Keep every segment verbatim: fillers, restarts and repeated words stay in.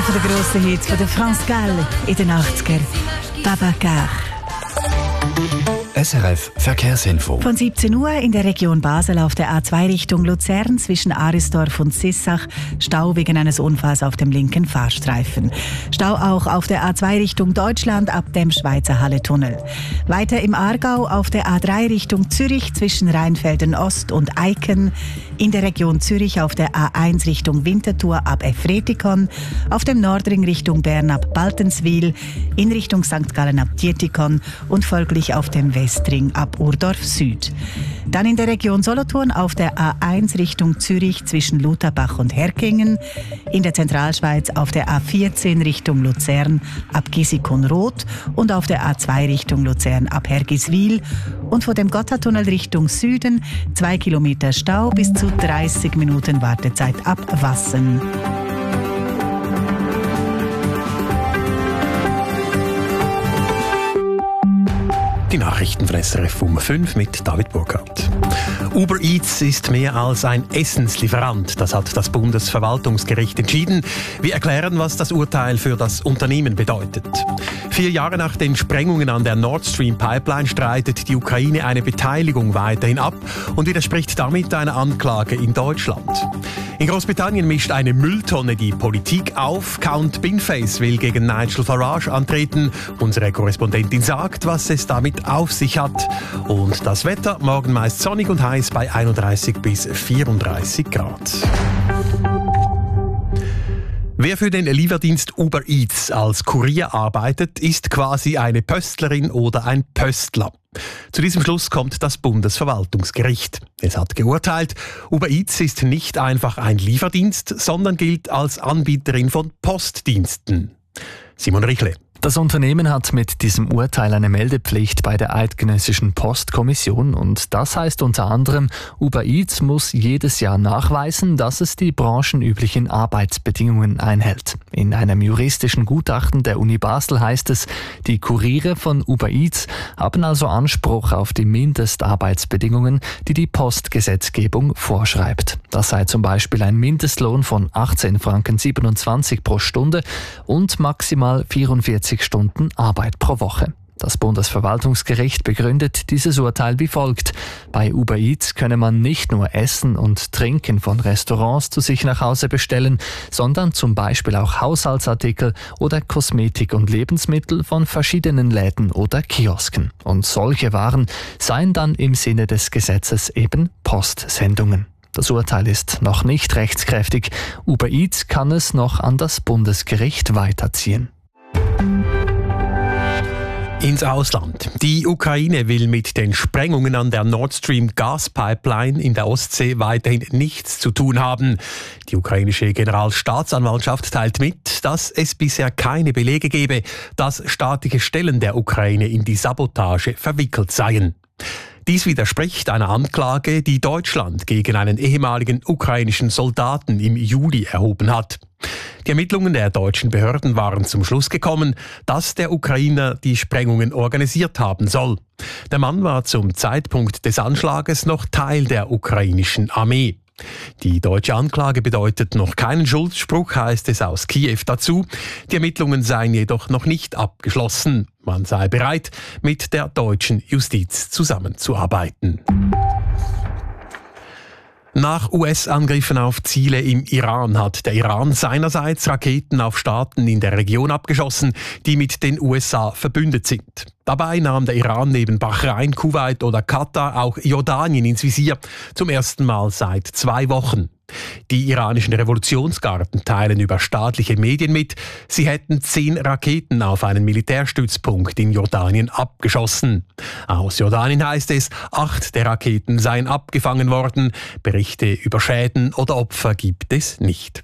von den grossen Hits von der France Gall in den achtziger. Babacar. S R F Verkehrsinfo. Von siebzehn Uhr in der Region Basel auf der A zwei Richtung Luzern zwischen Arisdorf und Sissach Stau wegen eines Unfalls auf dem linken Fahrstreifen. Stau auch auf der A zwei Richtung Deutschland ab dem Schweizer Halle-Tunnel. Weiter im Aargau auf der A drei Richtung Zürich zwischen Rheinfelden Ost und Eiken. In der Region Zürich auf der A eins Richtung Winterthur ab Efretikon. Auf dem Nordring Richtung Bern ab Baltenswil. In Richtung Sankt Gallen ab Dietikon und folglich auf dem Westring ab Urdorf Süd. Dann in der Region Solothurn auf der A eins Richtung Zürich zwischen Lutherbach und Herkingen. In der Zentralschweiz auf der A vierzehn Richtung Luzern ab Gisikon-Roth und auf der A zwei Richtung Luzern ab Hergiswil. Und von dem Gotthardtunnel Richtung Süden zwei Kilometer Stau bis zu dreißig Minuten Wartezeit ab Wassen. Die Nachrichten von S R F um fünf mit David Burkhardt. Uber Eats ist mehr als ein Essenslieferant. Das hat das Bundesverwaltungsgericht entschieden. Wir erklären, was das Urteil für das Unternehmen bedeutet. Vier Jahre nach den Sprengungen an der Nord Stream Pipeline streitet die Ukraine eine Beteiligung weiterhin ab und widerspricht damit einer Anklage in Deutschland. In Großbritannien mischt eine Mülltonne die Politik auf. Count Binface will gegen Nigel Farage antreten. Unsere Korrespondentin sagt, was es damit auf sich hat. Und das Wetter, morgen meist sonnig und heiß bei einunddreißig bis vierunddreißig Grad. Wer für den Lieferdienst Uber Eats als Kurier arbeitet, ist quasi eine Pöstlerin oder ein Pöstler. Zu diesem Schluss kommt das Bundesverwaltungsgericht. Es hat geurteilt, Uber Eats ist nicht einfach ein Lieferdienst, sondern gilt als Anbieterin von Postdiensten. Simon Richle. Das Unternehmen hat mit diesem Urteil eine Meldepflicht bei der Eidgenössischen Postkommission und das heißt unter anderem, Uber Eats muss jedes Jahr nachweisen, dass es die branchenüblichen Arbeitsbedingungen einhält. In einem juristischen Gutachten der Uni Basel heißt es, die Kuriere von Uber Eats haben also Anspruch auf die Mindestarbeitsbedingungen, die die Postgesetzgebung vorschreibt. Das sei zum Beispiel ein Mindestlohn von achtzehn Franken siebenundzwanzig pro Stunde und maximal vierundvierzig Stunden Arbeit pro Woche. Das Bundesverwaltungsgericht begründet dieses Urteil wie folgt. Bei Uber Eats könne man nicht nur Essen und Trinken von Restaurants zu sich nach Hause bestellen, sondern zum Beispiel auch Haushaltsartikel oder Kosmetik und Lebensmittel von verschiedenen Läden oder Kiosken. Und solche Waren seien dann im Sinne des Gesetzes eben Postsendungen. Das Urteil ist noch nicht rechtskräftig. Uber Eats kann es noch an das Bundesgericht weiterziehen. Ins Ausland. Die Ukraine will mit den Sprengungen an der Nord Stream Gaspipeline in der Ostsee weiterhin nichts zu tun haben. Die ukrainische Generalstaatsanwaltschaft teilt mit, dass es bisher keine Belege gebe, dass staatliche Stellen der Ukraine in die Sabotage verwickelt seien. Dies widerspricht einer Anklage, die Deutschland gegen einen ehemaligen ukrainischen Soldaten im Juli erhoben hat. Die Ermittlungen der deutschen Behörden waren zum Schluss gekommen, dass der Ukrainer die Sprengungen organisiert haben soll. Der Mann war zum Zeitpunkt des Anschlages noch Teil der ukrainischen Armee. Die deutsche Anklage bedeutet noch keinen Schuldspruch, heißt es aus Kiew dazu. Die Ermittlungen seien jedoch noch nicht abgeschlossen. Man sei bereit, mit der deutschen Justiz zusammenzuarbeiten. Nach U S-Angriffen auf Ziele im Iran hat der Iran seinerseits Raketen auf Staaten in der Region abgeschossen, die mit den U S A verbündet sind. Dabei nahm der Iran neben Bahrain, Kuwait oder Katar auch Jordanien ins Visier, zum ersten Mal seit zwei Wochen. Die iranischen Revolutionsgarden teilen über staatliche Medien mit, sie hätten zehn Raketen auf einen Militärstützpunkt in Jordanien abgeschossen. Aus Jordanien heißt es, acht der Raketen seien abgefangen worden. Berichte über Schäden oder Opfer gibt es nicht.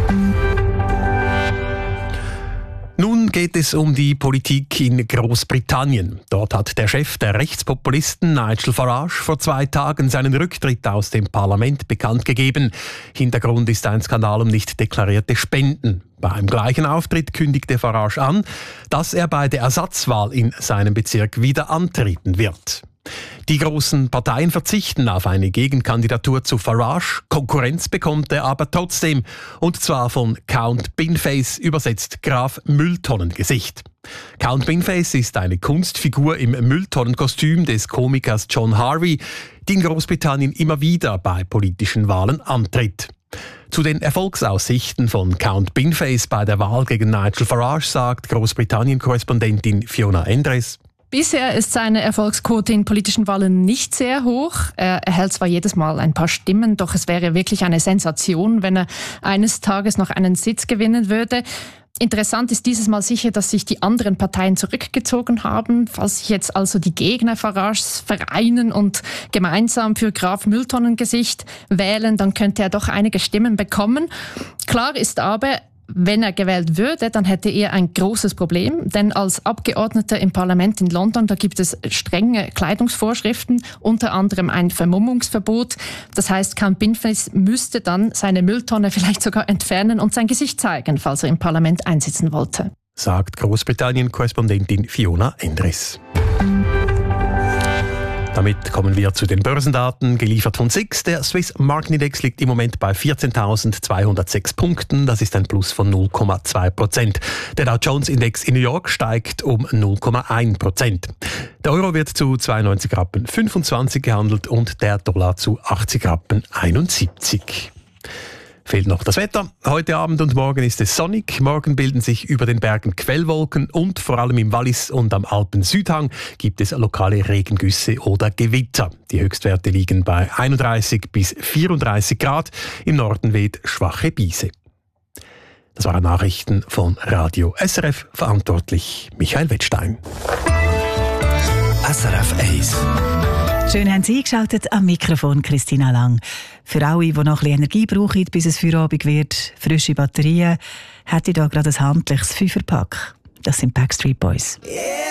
Nun geht es um die Politik in Großbritannien. Dort hat der Chef der Rechtspopulisten Nigel Farage vor zwei Tagen seinen Rücktritt aus dem Parlament bekannt gegeben. Hintergrund ist ein Skandal um nicht deklarierte Spenden. Beim gleichen Auftritt kündigte Farage an, dass er bei der Ersatzwahl in seinem Bezirk wieder antreten wird. Die grossen Parteien verzichten auf eine Gegenkandidatur zu Farage. Konkurrenz bekommt er aber trotzdem. Und zwar von Count Binface, übersetzt Graf Mülltonnengesicht. Count Binface ist eine Kunstfigur im Mülltonnenkostüm des Komikers John Harvey, die in Großbritannien immer wieder bei politischen Wahlen antritt. Zu den Erfolgsaussichten von Count Binface bei der Wahl gegen Nigel Farage sagt Großbritannien-Korrespondentin Fiona Endres: Bisher ist seine Erfolgsquote in politischen Wahlen nicht sehr hoch. Er erhält zwar jedes Mal ein paar Stimmen, doch es wäre wirklich eine Sensation, wenn er eines Tages noch einen Sitz gewinnen würde. Interessant ist dieses Mal sicher, dass sich die anderen Parteien zurückgezogen haben. Falls sich jetzt also die Gegner Farages vereinen und gemeinsam für Graf Mülltonnengesicht wählen, dann könnte er doch einige Stimmen bekommen. Klar ist aber, wenn er gewählt würde, dann hätte er ein großes Problem, denn als Abgeordneter im Parlament in London, da gibt es strenge Kleidungsvorschriften, unter anderem ein Vermummungsverbot. Das heißt, Count Binface müsste dann seine Mülltonne vielleicht sogar entfernen und sein Gesicht zeigen, falls er im Parlament einsitzen wollte. Sagt Großbritannien-Korrespondentin Fiona Endres. Damit kommen wir zu den Börsendaten, geliefert von S I X. Der Swiss Marketindex liegt im Moment bei vierzehntausendzweihundertsechs Punkten. Das ist ein Plus von null Komma zwei Prozent. Der Dow Jones Index in New York steigt um null Komma eins Prozent. Der Euro wird zu zweiundneunzig Rappen fünfundzwanzig gehandelt und der Dollar zu achtzig Rappen einundsiebzig. Fehlt noch das Wetter. Heute Abend und morgen ist es sonnig. Morgen bilden sich über den Bergen Quellwolken und vor allem im Wallis und am Alpen-Südhang gibt es lokale Regengüsse oder Gewitter. Die Höchstwerte liegen bei einunddreißig bis vierunddreißig Grad. Im Norden weht schwache Brise. Das waren Nachrichten von Radio S R F, verantwortlich Michael Wettstein. S R F eins. Schön haben Sie eingeschaltet, am Mikrofon Christina Lang. Für alle, die noch ein bisschen Energie brauchen, bis es Feierabend wird, frische Batterien, hätte ich da gerade ein handliches Fünferpack. Das sind Backstreet Boys. Yeah.